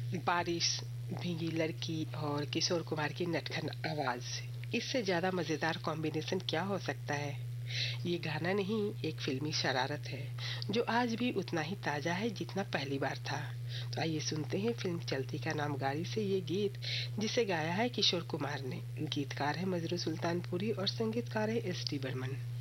बारिश, भीगी लड़की और किशोर कुमार की नटखट आवाज, इससे ज्यादा मजेदार कॉम्बिनेशन क्या हो सकता है। ये गाना नहीं, एक फिल्मी शरारत है जो आज भी उतना ही ताजा है जितना पहली बार था। तो आइए सुनते हैं फिल्म चलती का नाम गाड़ी से ये गीत, जिसे गाया है किशोर कुमार ने। गीतकार है मजरू सुल्तानपुरी और संगीतकार है एस डी बर्मन।